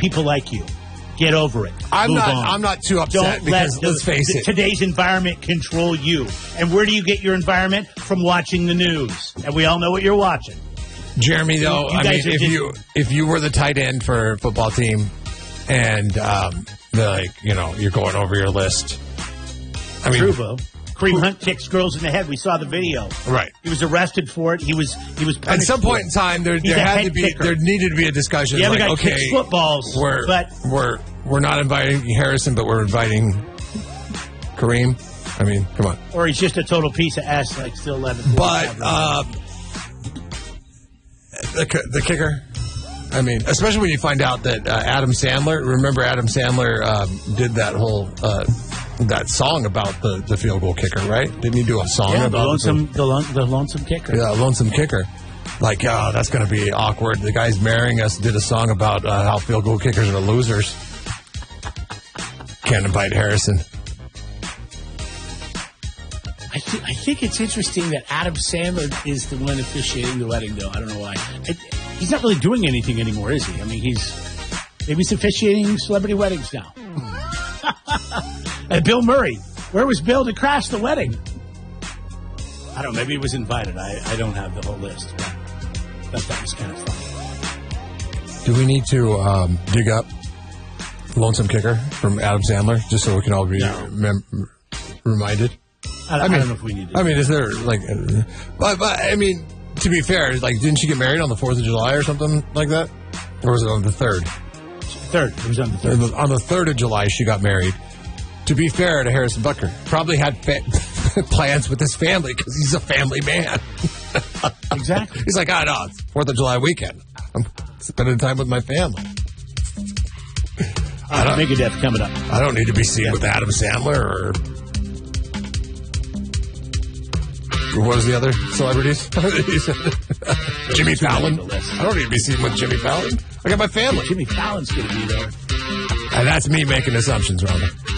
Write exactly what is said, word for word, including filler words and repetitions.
people like you. Get over it. I'm Move not. on. I'm not too upset Don't because let the, let's face the, it. Today's environment control you. And where do you get your environment? From watching the news. And we all know what you're watching. Jeremy, though, You I guys mean, are if just- you if you were the tight end for a football team, and um, the, like you know you're going over your list. I mean, Truvo. Kareem Hunt kicks girls in the head. We saw the video. Right. He was arrested for it. He was he was At punished some for point it. in time, there, He's there a had head to be kicker. there needed to be a discussion. The other like, guy okay, kicks footballs, we're but we're we're not inviting Harrison, but we're inviting Kareem. I mean, come on. or he's just a total piece of ass, like still eleven. But uh, the ki- the kicker. I mean, especially when you find out that uh, Adam Sandler. Remember, Adam Sandler um, did that whole uh, that song about the, the field goal kicker, right? Didn't he do a song yeah, the about lonesome, the, lon- the lonesome kicker. Yeah, lonesome kicker. Like, oh, that's going to be awkward. The guy's marrying us did a song about uh, how field goal kickers are losers. Can't invite Harrison. I, th- I think it's interesting that Adam Sandler is the one officiating the wedding, though. I don't know why. It, he's not really doing anything anymore, is he? I mean, he's maybe he's officiating celebrity weddings now. And Bill Murray, where was Bill to crash the wedding? I don't know. Maybe he was invited. I, I don't have the whole list. But I thought that was kind of funny. Do we need to um, dig up Lonesome Kicker from Adam Sandler just so we can all be No. mem- reminded? I, I, I mean, don't know if we need to. I mean, is there like, uh, but, but I mean, to be fair, like, didn't she get married on the Fourth of July or something like that, or was it on the third? Third. It was on the third. On the third of July, she got married. To be fair to Harrison Butker, probably had fa- plans with his family because he's a family man. Exactly. He's like, ah, no, it's Fourth of July weekend. I'm spending time with my family. I don't, Megadeth coming up. I don't need to be seen with Adam Sandler or what was the other celebrities? Jimmy Fallon. I don't need to be seen with Jimmy Fallon. I got my family. Jimmy Fallon's going to be there. And that's me making assumptions, Rhonda.